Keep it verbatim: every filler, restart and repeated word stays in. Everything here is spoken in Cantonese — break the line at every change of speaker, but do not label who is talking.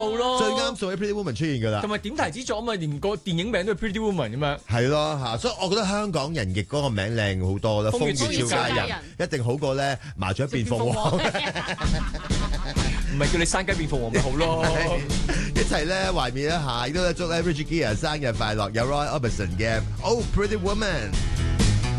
咯，
最啱數喺 Pretty Woman 出現㗎啦。
同埋點題之作啊嘛，連個電影名都係 Pretty Woman 咁樣。
係咯嚇，所以我覺得香港人譯嗰個名靚好多啦，風雨超佳人一定好過咧麻雀變鳳凰。
唔係叫你山雞變鳳凰咪好咯。
一齊咧懷緬一下，亦都祝咧 Richie Gere 生日快樂，有 Roy Orbison 嘅《Oh Pretty Woman》。